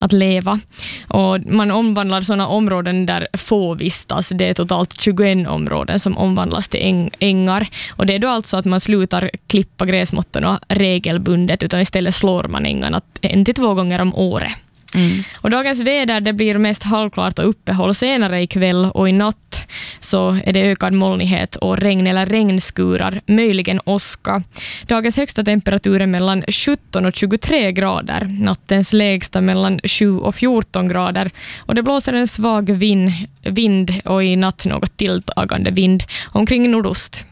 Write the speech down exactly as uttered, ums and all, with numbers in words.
att leva. Och man omvandlar sådana områden där få vistas. Det är totalt tjugoett områden som omvandlas till äng, ängar. Och det är då alltså att man slutar klippa gräsmattorna regelbundet, utan istället slår man ängarna en till två gånger om året. Mm. Och dagens väder, det blir mest halvklart och uppehåll senare ikväll, och i natt så är det ökad molnighet och regn eller regnskurar, möjligen åska. Dagens högsta temperatur är mellan sjutton och tjugotre grader, nattens lägsta mellan sju och fjorton grader, och det blåser en svag vind, vind och i natt något tilltagande vind omkring nordost.